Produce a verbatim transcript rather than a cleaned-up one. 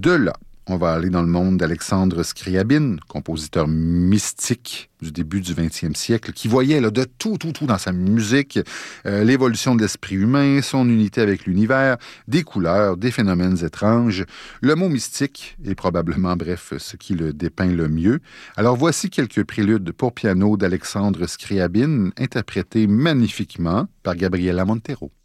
De là, on va aller dans le monde d'Alexandre Scriabine, compositeur mystique du début du vingtième siècle, qui voyait là, de tout, tout, tout dans sa musique, euh, l'évolution de l'esprit humain, son unité avec l'univers, des couleurs, des phénomènes étranges. Le mot mystique est probablement, bref, ce qui le dépeint le mieux. Alors voici quelques préludes pour piano d'Alexandre Scriabine, interprétés magnifiquement par Gabriela Montero.